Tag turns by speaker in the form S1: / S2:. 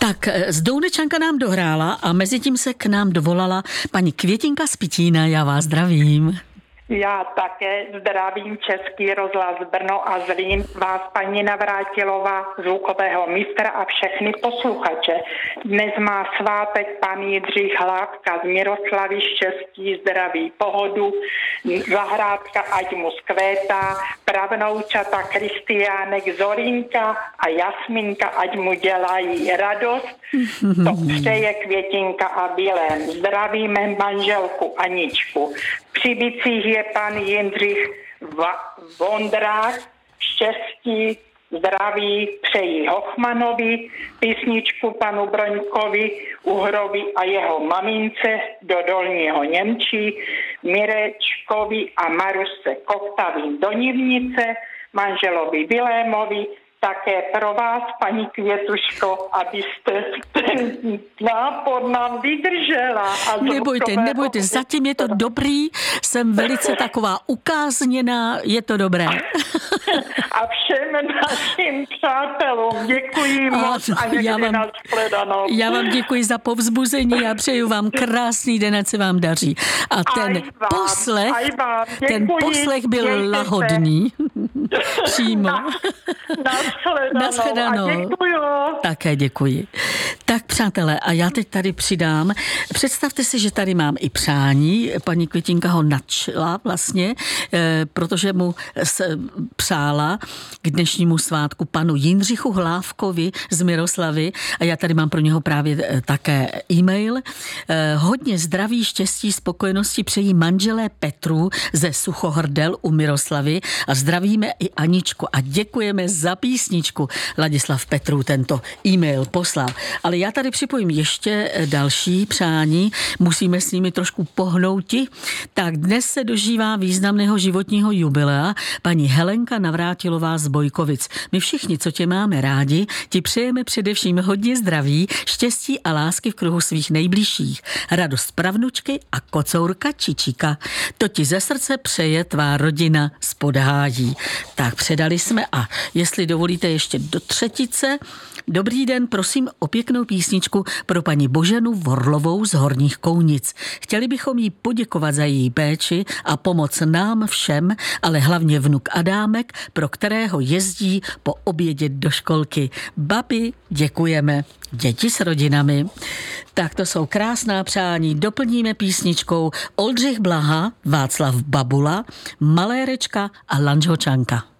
S1: Tak Zdounečanka nám dohrála a mezi tím se k nám dovolala paní Květinka z Pitína. Já vás zdravím.
S2: Já také zdravím Český rozhlas Brno a Zlín, vás paní Navrátilová, zvukového mistra a všechny posluchače. Dnes má svátek pan Jindřich Hlávka z Miroslavy, štěstí, zdraví, pohodu, zahrádka ať mu zkvétá, pravnoučata Kristiánek, Zorínka a Jasminka ať mu dělají radost. To přeje Květinka a Vilém. Zdravíme manželku Aničku. Při bicích je pan Jindřich Vondrák, štěstí, zdraví přejí Hochmanovi, písničku panu Broňkovi, Uhrovi a jeho mamince do Dolního Němčí, Mirečkovi a Marusce Koktavin do Nivnice, manželovi Vilémovi, také pro vás, paní Květuško, abyste ten nápor nám vydržela.
S1: Nebojte, zatím je to dobrý, jsem velice taková ukázněná, je to dobré.
S2: A všem našim přátelům děkuji moc a někdy nashledanou.
S1: Já vám děkuji za povzbuzení a přeju vám krásný den, ať se vám daří. A ten poslech byl lahodný. Přímo.
S2: Nashledanou. A děkuju.
S1: Také děkuji. Tak přátelé, a já teď tady přidám. Představte si, že tady mám i přání. Paní Květinka ho nadšla vlastně, protože mu přála k dnešnímu svátku panu Jindřichu Hlávkovi z Miroslavy a já tady mám pro něho právě také e-mail. Hodně zdraví, štěstí, spokojenosti přejí manželé Petru ze Suchohrdel u Miroslavy a zdravíme i Aničku a děkujeme za písničku. Ladislav Petrů tento e-mail poslal. Ale já tady připojím ještě další přání. Musíme s nimi trošku pohnouti. Tak dnes se dožívá významného životního jubilea paní Helenka Navrátilová z Bojkovic. My všichni, co tě máme rádi, ti přejeme především hodně zdraví, štěstí a lásky v kruhu svých nejbližších. Radost pravnučky a kocourka Čičika. To ti ze srdce přeje tvá rodina z Podhájí. Tak předali jsme a jestli dovolíte ještě do třetice. Dobrý den, prosím o pěknou písničku pro paní Boženu Vorlovou z Horních Kounic. Chtěli bychom jí poděkovat za její péči a pomoc nám všem, ale hlavně vnuk Adámek, pro kterého jezdí po obědě do školky. Babi, děkujeme. Děti s rodinami. Tak to jsou krásná přání. Doplníme písničkou Oldřich Blaha, Václav Babula, Malérečka a Lanžhočanka.